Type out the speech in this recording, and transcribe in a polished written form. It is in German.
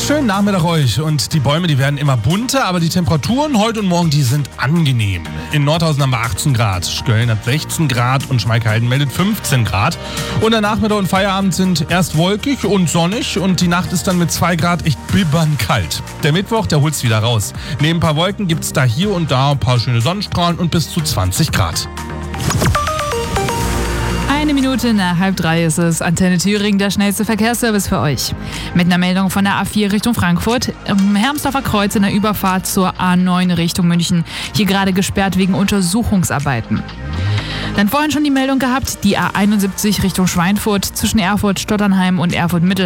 Schönen Nachmittag euch. Und die Bäume, die werden immer bunter, aber die Temperaturen heute und morgen, die sind angenehm. In Nordhausen haben wir 18 Grad, Schköln hat 16 Grad und Schmalkalden meldet 15 Grad. Und der Nachmittag und Feierabend sind erst wolkig und sonnig und die Nacht ist dann mit 2 Grad echt bibbern kalt. Der Mittwoch, der holt's wieder raus. Neben ein paar Wolken gibt's da hier und da ein paar schöne Sonnenstrahlen und bis zu 20 Grad. 1 Minute nach 2:30 ist es. Antenne Thüringen, der schnellste Verkehrsservice für euch. Mit einer Meldung von der A4 Richtung Frankfurt. Im Hermsdorfer Kreuz in der Überfahrt zur A9 Richtung München. Hier gerade gesperrt wegen Untersuchungsarbeiten. Dann vorhin schon die Meldung gehabt, die A71 Richtung Schweinfurt zwischen Erfurt, Stotternheim und Erfurt Mitte.